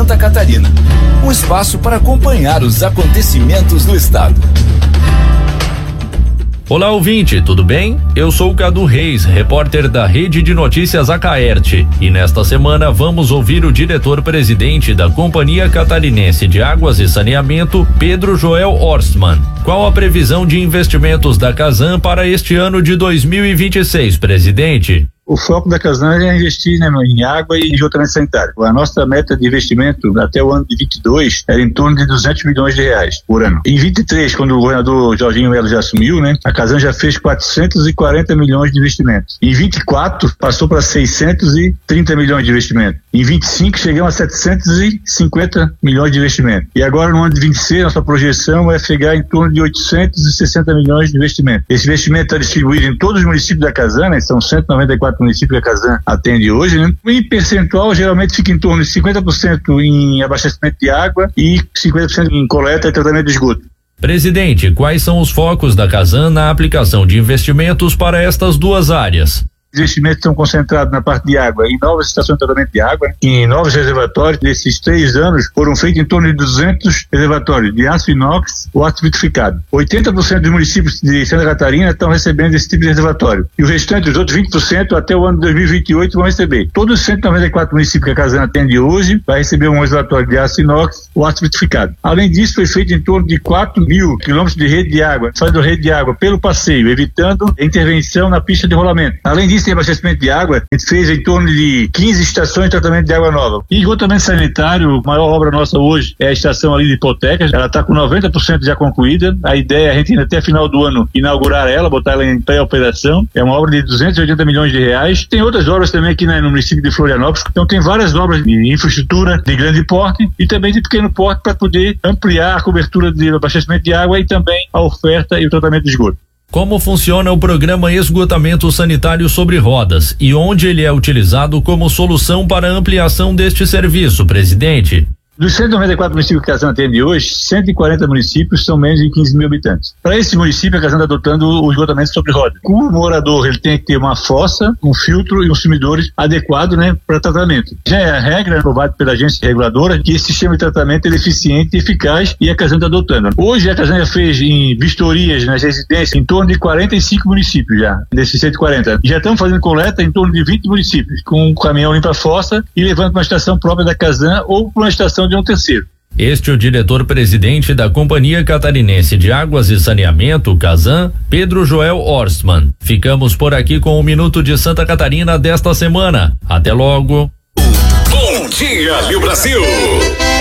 Santa Catarina. Um espaço para acompanhar os acontecimentos do estado. Olá, ouvinte, tudo bem? Eu sou o Cadu Reis, repórter da Rede de Notícias Acaerte, e nesta semana vamos ouvir o diretor-presidente da Companhia Catarinense de Águas e Saneamento, Pedro Joel Horstmann. Qual a previsão de investimentos da Casan para este ano de 2026, presidente? O foco da Casan é investir em água e esgotamento sanitário. A nossa meta de investimento até o ano de 22 era em torno de 200 milhões de reais por ano. Em 23, quando o governador Jorginho Melo já assumiu, a Casan já fez 440 milhões de investimentos. Em 24, passou para 630 milhões de investimento. Em 25, chegamos a 750 milhões de investimento. E agora, no ano de 26, nossa projeção é chegar em torno de 860 milhões de investimento. Esse investimento está distribuído em todos os municípios da Casan, são 194 municípios que a Casan atende hoje, Em percentual, geralmente fica em torno de 50% em abastecimento de água e 50% em coleta e tratamento de esgoto. Presidente, quais são os focos da Casan na aplicação de investimentos para estas duas áreas? Os investimentos estão concentrados na parte de água, em novas estações de tratamento de água, em novos reservatórios. Nesses 3 anos foram feitos em torno de 200 reservatórios de aço inox ou aço vitrificado. 80% dos municípios de Santa Catarina estão recebendo esse tipo de reservatório. E o restante, os outros 20%, até o ano de 2028 vão receber. Todos os 194 municípios que a Casan atende hoje vai receber um reservatório de aço inox ou aço vitrificado. Além disso, foi feito em torno de 4 mil quilômetros de rede de água, fazendo rede de água pelo passeio, evitando a intervenção na pista de rolamento. Além disso, tem abastecimento de água, a gente fez em torno de 15 estações de tratamento de água nova. E esgotamento sanitário, a maior obra nossa hoje é a estação ali de Hipotecas, ela está com 90% já concluída. A ideia é a gente até final do ano inaugurar ela, botar ela em pré-operação. É uma obra de 280 milhões de reais. Tem outras obras também aqui no município de Florianópolis, então tem várias obras de infraestrutura de grande porte e também de pequeno porte para poder ampliar a cobertura de abastecimento de água e também a oferta e o tratamento de esgoto. Como funciona o programa Esgotamento Sanitário sobre Rodas e onde ele é utilizado como solução para a ampliação deste serviço, presidente? Dos 194 municípios que a Casan atende hoje, 140 municípios são menos de 15 mil habitantes. Para esse município, a Casan está adotando o esgotamento sobre roda. O morador ele tem que ter uma fossa, um filtro e um sumidores adequado para tratamento. Já é a regra aprovada pela agência reguladora que esse sistema de tratamento é eficiente e eficaz e a Casan está adotando. Hoje a Casan já fez em vistorias nas residências em torno de 45 municípios já, desses 140. Já estamos fazendo coleta em torno de 20 municípios, com um caminhão limpa a fossa e levando para uma estação própria da Casan ou para uma estação de um terceiro. Este é o diretor-presidente da Companhia Catarinense de Águas e Saneamento, Casan, Pedro Joel Horstmann. Ficamos por aqui com o Minuto de Santa Catarina desta semana. Até logo. Bom dia, Rio Brasil!